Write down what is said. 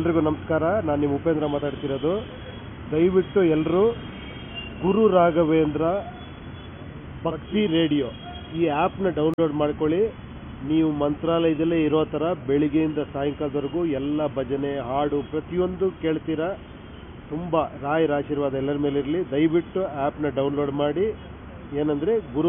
ಎಲ್ರಿಗೂ ನಮಸ್ಕಾರ. ನಾನು ನಿಮ್ಮ ಉಪೇಂದ್ರ ಮಾತಾಡ್ತಿರೋದು. ದಯವಿಟ್ಟು ಎಲ್ಲರೂ ಗುರು ರಾಘವೇಂದ್ರ ಭಕ್ತಿ ರೇಡಿಯೋ ಈ ಆ್ಯಪ್ನ ಡೌನ್ಲೋಡ್ ಮಾಡ್ಕೊಳ್ಳಿ. ನೀವು ಮಂತ್ರಾಲಯದಲ್ಲೇ ಇರೋ ಥರ ಬೆಳಿಗ್ಗೆಯಿಂದ ಸಾಯಂಕಾಲದವರೆಗೂ ಎಲ್ಲ ಭಜನೆ ಹಾಡು ಪ್ರತಿಯೊಂದು ಕೇಳ್ತೀರಾ. ತುಂಬ ರಾಯರ ಆಶೀರ್ವಾದ ಎಲ್ಲರ ಮೇಲಿರಲಿ. ದಯವಿಟ್ಟು ಆ್ಯಪ್ನ ಡೌನ್ಲೋಡ್ ಮಾಡಿ. ಏನಂದರೆ ಗುರು